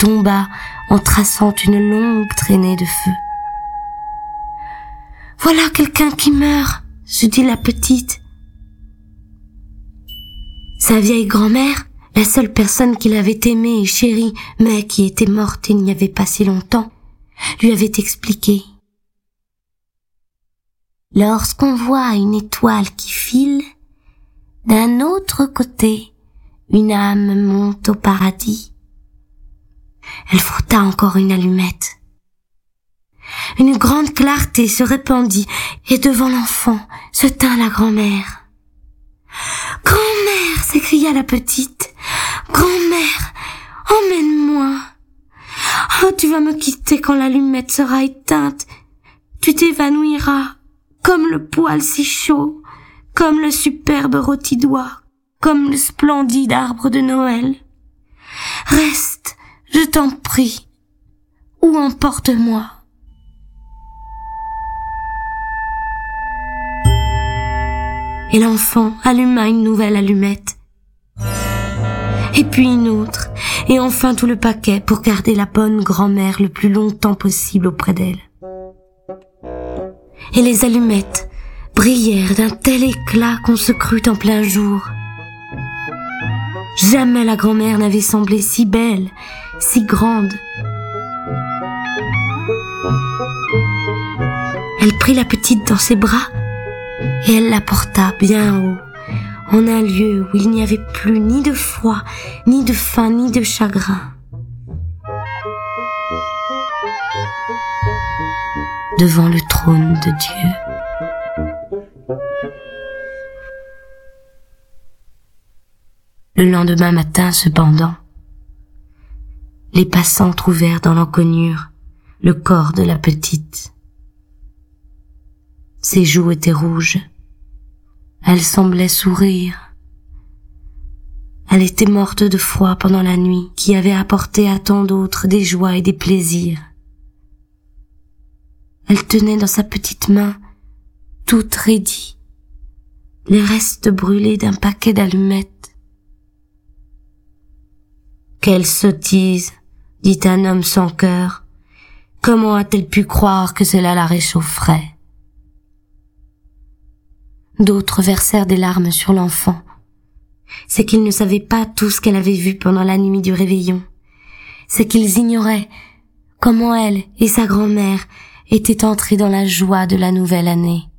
tomba en traçant une longue traînée de feu. « Voilà quelqu'un qui meurt !» se dit la petite. Sa vieille grand-mère, la seule personne qu'il avait aimée et chérie, mais qui était morte il n'y avait pas si longtemps, lui avait expliqué. Lorsqu'on voit une étoile qui file, d'un autre côté, une âme monte au paradis. Elle frotta encore une allumette. Une grande clarté se répandit et devant l'enfant se tint la grand-mère. « Grand-mère !» s'écria la petite. « Grand-mère, emmène-moi. Oh, tu vas me quitter quand l'allumette sera éteinte. Tu t'évanouiras comme le poêle si chaud, comme le superbe rôti d'oie, comme le splendide arbre de Noël. Reste, je t'en prie, ou emporte-moi. » Et l'enfant alluma une nouvelle allumette, et puis une autre, et enfin tout le paquet pour garder la bonne grand-mère le plus longtemps possible auprès d'elle. Et les allumettes brillèrent d'un tel éclat qu'on se crut en plein jour. Jamais la grand-mère n'avait semblé si belle, si grande. Elle prit la petite dans ses bras et elle la porta bien haut, en un lieu où il n'y avait plus ni de froid, ni de faim, ni de chagrin. Devant le trône de Dieu. Le lendemain matin, cependant, les passants trouvèrent dans l'encoignure le corps de la petite. Ses joues étaient rouges. Elle semblait sourire. Elle était morte de froid pendant la nuit qui avait apporté à tant d'autres des joies et des plaisirs. Elle tenait dans sa petite main, toute raidie, les restes brûlés d'un paquet d'allumettes. « Quelle sottise !» dit un homme sans cœur. « Comment a-t-elle pu croire que cela la réchaufferait ?» D'autres versèrent des larmes sur l'enfant. C'est qu'ils ne savaient pas tout ce qu'elle avait vu pendant la nuit du réveillon. C'est qu'ils ignoraient comment elle et sa grand-mère étaient entrées dans la joie de la nouvelle année.